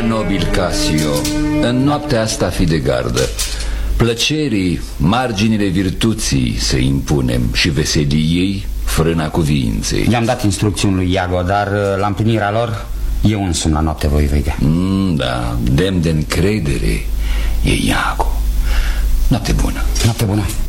nobil Casio, în noaptea asta fi de gardă. Plăcerii, marginile virtuții să impunem și veseliei frâna cuviinței. I-am dat instrucțiuni lui Iago, dar la împlinirea lor eu însumi la noapte voi vegea. Da, demn de încredere e Iago. Noapte bună. Noapte bună.